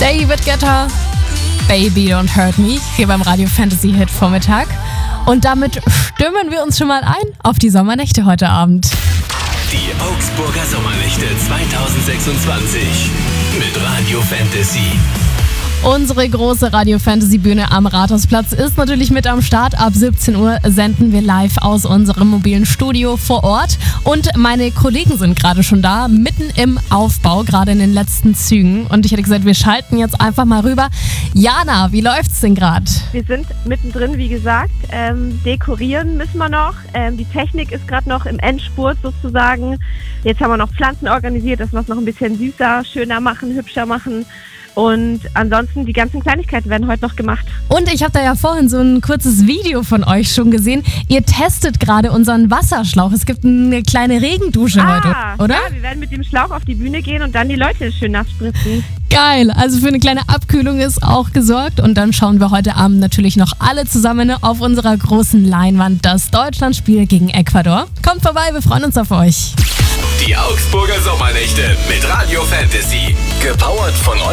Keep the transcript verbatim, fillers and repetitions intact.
David Guetta, Baby Don't Hurt Me, hier beim Radio Fantasy Hit Vormittag. Und damit stimmen wir uns schon mal ein auf die Sommernächte heute Abend. Die Augsburger Sommernächte zweitausendsechsundzwanzig mit Radio Fantasy. Unsere große Radio-Fantasy-Bühne am Rathausplatz ist natürlich mit am Start. Ab siebzehn Uhr senden wir live aus unserem mobilen Studio vor Ort. Und meine Kollegen sind gerade schon da, mitten im Aufbau, gerade in den letzten Zügen. Und ich hätte gesagt, wir schalten jetzt einfach mal rüber. Jana, wie läuft's denn gerade? Wir sind mittendrin, wie gesagt. Ähm, dekorieren müssen wir noch. Ähm, die Technik ist gerade noch im Endspurt sozusagen. Jetzt haben wir noch Pflanzen organisiert, dass wir es noch ein bisschen süßer, schöner machen, hübscher machen. Und ansonsten, die ganzen Kleinigkeiten werden heute noch gemacht. Und ich habe da ja vorhin so ein kurzes Video von euch schon gesehen. Ihr testet gerade unseren Wasserschlauch. Es gibt eine kleine Regendusche ah, heute, oder? Ja, wir werden mit dem Schlauch auf die Bühne gehen und dann die Leute schön nass spritzen. Geil, also für eine kleine Abkühlung ist auch gesorgt. Und dann schauen wir heute Abend natürlich noch alle zusammen auf unserer großen Leinwand das Deutschlandspiel gegen Ecuador. Kommt vorbei, wir freuen uns auf euch. Die Augsburger Sommernächte mit Radio Fantasy. Gepowert von